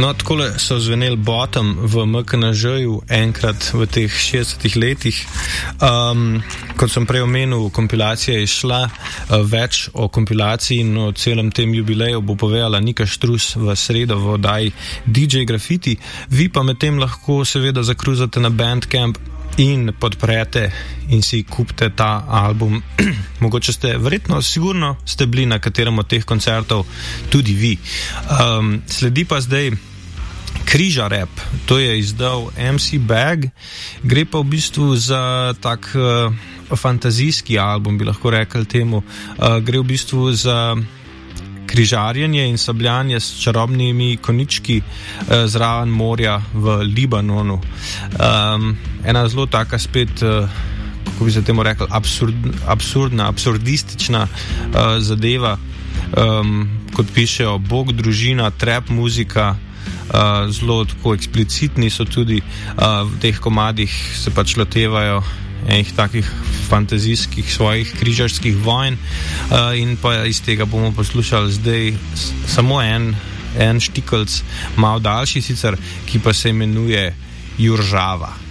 No, takole so zveneli Bottom v MKNŽ-ju enkrat v teh 60 letih. Kot sem prej omenil, kompilacija je šla, več o kompilaciji in o celem tem jubileju bo povedala Nika Štrus v sredo v oddaji DJ Graffiti. Vi pa medtem lahko seveda zakruzate na Bandcamp in podprete in si kupite ta album. Mogoče ste, verjetno, sigurno ste bili na katerem od teh koncertov tudi vi. Sledi pa zdaj Križa rap, to je izdal MC Bag, gre pa v bistvu za tak fantazijski album, bi lahko rekli temu. Gre v bistvu za križarjenje in sabljanje s čarobnimi konički zraven morja v Libanonu. Ena zelo taka spet, kako bi se temu rekli, absurdna, absurdistična zadeva, kot pišejo, bog, družina, trap muzika, zelo tako eksplicitni so tudi v teh komadih, se pač lotevajo enih takih fantazijskih svojih križarskih vojn, in pa iz tega bomo poslušali zdaj samo en štikelc, malo daljši sicer, ki pa se imenuje Juržava.